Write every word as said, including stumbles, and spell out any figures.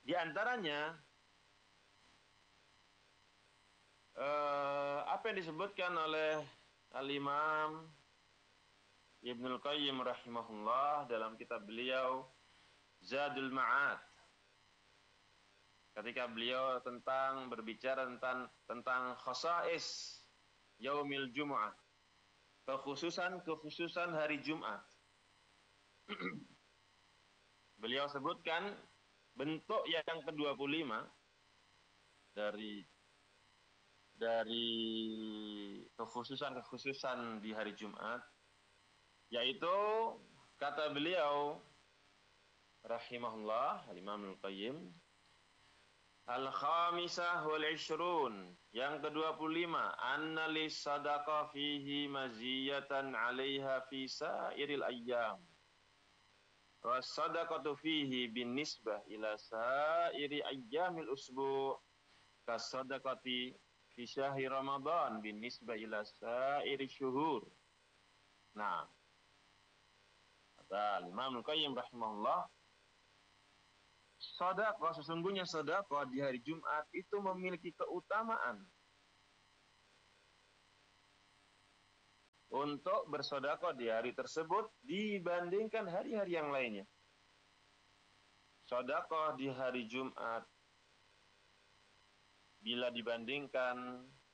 Di antaranya eh, apa yang disebutkan oleh Al-Imam Ibnul Qayyim rahimahullah dalam kitab beliau Zadul Ma'ad, ketika beliau tentang berbicara tentang tentang khasais yaumil Jumu'ah, kekhususan-kekhususan hari Jumat. Beliau sebutkan bentuk yang kedua puluh lima dari dari kekhususan-kekhususan di hari Jumat, yaitu kata beliau rahimahullah Al-Imam Al-Qayyim, al-khamisah wal ishrun, yang kedua puluh lima, anna lis sadaqah fihi maziyatan 'alaiha fi sa'iril ayyam. Was-sadaqatu fihi binisbah ila sa'iri ayyamil usbu' kas-sadaqati fi syahri Ramadan binisbah ila sa'iri syuhur. Nah, kata Imam Al-Qayyim rahimahullah, sedekah, sesungguhnya sedekah di hari Jumat itu memiliki keutamaan untuk bersedekah di hari tersebut dibandingkan hari-hari yang lainnya. Sedekah di hari Jumat bila dibandingkan